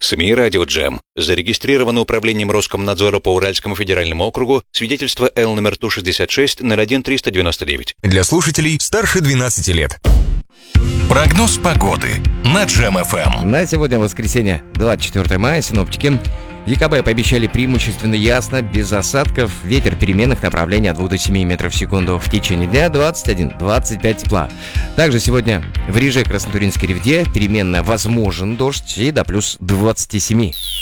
СМИ «Радио Джем». Зарегистрировано управлением Роскомнадзора по Уральскому федеральному округу свидетельство Л номер Ту-66 01-399. Для слушателей старше 12 лет. Прогноз погоды на Джем ФМ. На сегодня воскресенье, 24 мая, синоптики ЕКБ пообещали преимущественно ясно, без осадков, ветер переменных направлений от 2 до 7 метров в секунду. В течение дня 21-25 тепла. Также сегодня в Риже, Краснотуринской Ревде переменно возможен дождь и до плюс 27.